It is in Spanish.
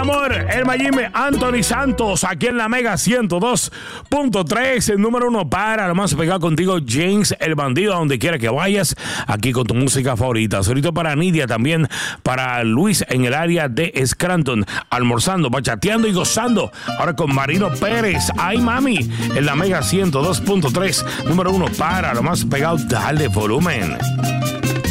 amor, el Mayime Anthony Santos, aquí en la Mega 102.3, el número 1 para lo más pegado contigo, James el Bandido, a donde quiera que vayas, aquí con tu música favorita. Solito para Nidia, también para Luis en el área de Scranton, almorzando, bachateando y gozando. Ahora con Marino Pérez, ay mami, en la Mega 102.3, número 1 para lo más pegado, dale volumen.